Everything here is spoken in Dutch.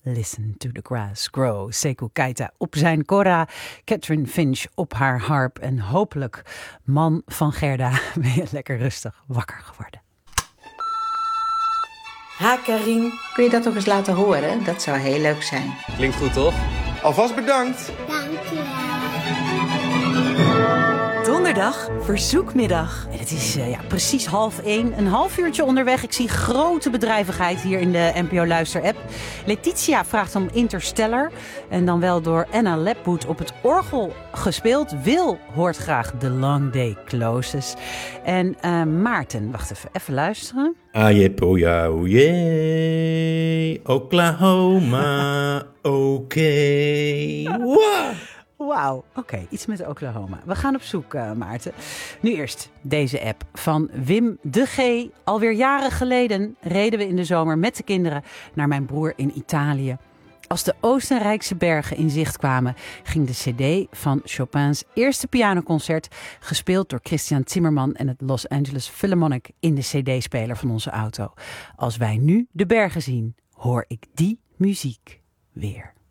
Listen to the grass grow. Sekou Keita op zijn kora. Catherine Finch op haar harp. En hopelijk, man van Gerda, ben je lekker rustig wakker geworden. Ha, Karin. Kun je dat nog eens laten horen? Dat zou heel leuk zijn. Klinkt goed, toch? Alvast bedankt. Donderdag, verzoekmiddag. En het is precies 12:30. Een half uurtje onderweg. Ik zie grote bedrijvigheid hier in de NPO Luister-app. Letitia vraagt om Interstellar. En dan wel door Anna Lepwood op het orgel gespeeld. Wil hoort graag The Long Day Closes. En Maarten, wacht even luisteren. Ajepoja, oje, Oklahoma, oké. Wow. Wauw, oké, iets met Oklahoma. We gaan op zoek, Maarten. Nu eerst deze app van Wim de G. Alweer jaren geleden reden we in de zomer met de kinderen naar mijn broer in Italië. Als de Oostenrijkse bergen in zicht kwamen, ging de cd van Chopin's eerste pianoconcert, gespeeld door Christian Zimmerman en het Los Angeles Philharmonic, in de cd-speler van onze auto. Als wij nu de bergen zien, hoor ik die muziek weer.